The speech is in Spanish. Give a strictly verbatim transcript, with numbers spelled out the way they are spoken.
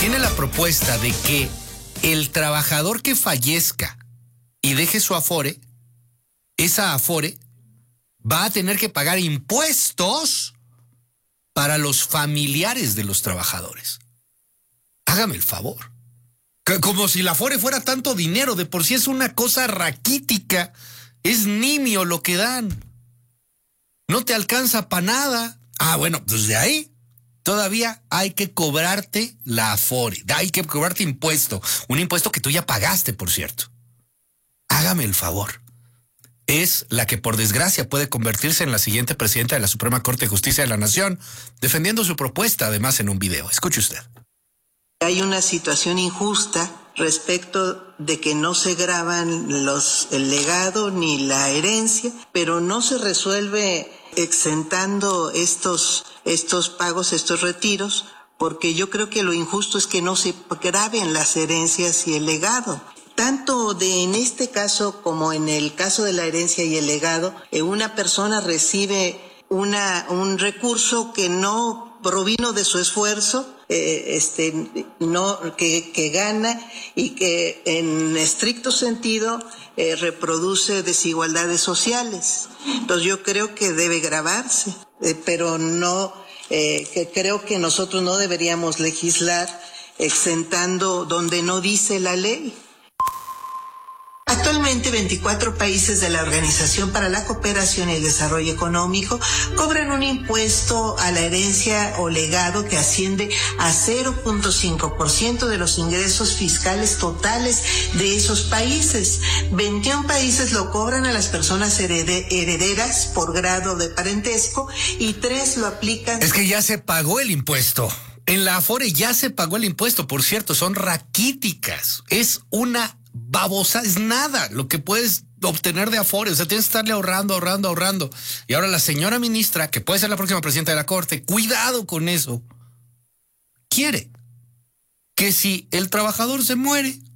Viene la propuesta de que el trabajador que fallezca y deje su afore, esa afore va a tener que pagar impuestos para los familiares de los trabajadores. Hágame el favor. Como si la afore fuera tanto dinero, de por sí es una cosa raquítica, es nimio lo que dan. No te alcanza para nada. Ah, bueno, pues de ahí todavía hay que cobrarte la afore, hay que cobrarte impuesto, un impuesto que tú ya pagaste, por cierto. Hágame el favor. Es la que por desgracia puede convertirse en la siguiente presidenta de la Suprema Corte de Justicia de la Nación, defendiendo su propuesta además en un video. Escuche usted. Hay una situación injusta respecto de que no se graban los, el legado ni la herencia, pero no se resuelve exentando estos, estos pagos, estos retiros, porque yo creo que lo injusto es que no se graben las herencias y el legado. Tanto de en este caso como en el caso de la herencia y el legado, eh, una persona recibe una, un recurso que no provino de su esfuerzo, eh, este, no, que, que gana y que en estricto sentido eh, reproduce desigualdades sociales. Entonces yo creo que debe gravarse, eh, pero no, eh, que creo que nosotros no deberíamos legislar exentando donde no dice la ley. Actualmente, veinticuatro países de la Organización para la Cooperación y el Desarrollo Económico cobran un impuesto a la herencia o legado que asciende a cero punto cinco por ciento de los ingresos fiscales totales de esos países. veintiún países lo cobran a las personas herede- herederas por grado de parentesco y tres lo aplican. Es que ya se pagó el impuesto. En la afore ya se pagó el impuesto, por cierto, son raquíticas. Es una babosa, es nada lo que puedes obtener de afore. O sea, tienes que estarle ahorrando, ahorrando, ahorrando. Y ahora la señora ministra, que puede ser la próxima presidenta de la Corte, cuidado con eso, quiere que si el trabajador se muere,